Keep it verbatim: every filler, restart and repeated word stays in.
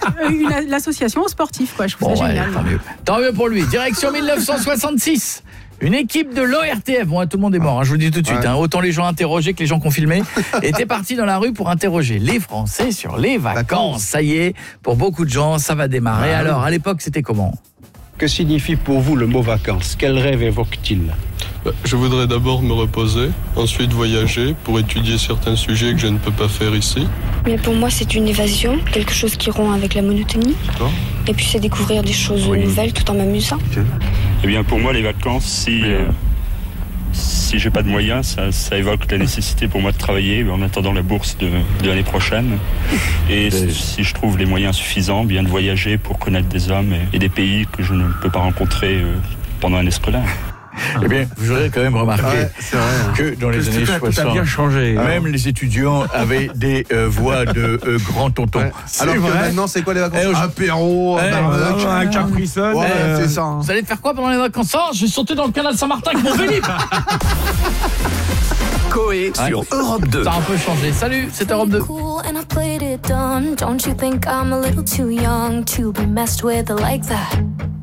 une, l'association aux sportifs, quoi. Je trouve Bon, ça ouais, génial. tant mieux. Tant mieux pour lui. Direction dix-neuf cent soixante-six. Une équipe de l'O R T F, bon, tout le monde est mort, hein, je vous le dis tout de suite, ouais. hein, autant les gens interrogés que les gens qui ont filmé, étaient partis dans la rue pour interroger les Français sur les vacances. Ça y est, pour beaucoup de gens, ça va démarrer. Ah, alors, à l'époque, c'était comment ? Que signifie pour vous le mot vacances ? Quel rêve évoque-t-il ? Je voudrais d'abord me reposer, ensuite voyager pour étudier certains sujets que je ne peux pas faire ici. Mais pour moi, c'est une évasion, quelque chose qui rompt avec la monotonie. D'accord. Et puis c'est découvrir des choses oui. nouvelles tout en m'amusant. Okay. Eh bien pour moi, les vacances, si, euh, si j'ai pas de moyens, ça, ça évoque la nécessité pour moi de travailler en attendant la bourse de, de l'année prochaine. Et si, si je trouve les moyens suffisants, bien de voyager pour connaître des hommes et, et des pays que je ne peux pas rencontrer euh, pendant un année scolaire. Eh bien, vous aurez quand même remarqué ouais, c'est vrai, hein. que dans les que années soixante, tout a bien changé. Même hein. les étudiants avaient des euh, voix de euh, grand tonton. Ouais. Alors que maintenant, c'est quoi les vacances ? eh, Apéro, eh, barbecue, un Capri Sun. Ouais, euh, c'est ça. Hein. Vous allez faire quoi pendant les vacances ? Ah, je vais sauter dans le canal Saint-Martin avec mon Vélib. Coé ouais. sur Europe deux. Ça a un peu changé. Salut, c'est Europe deux. Don't you think I'm a little too young to be messed with like that?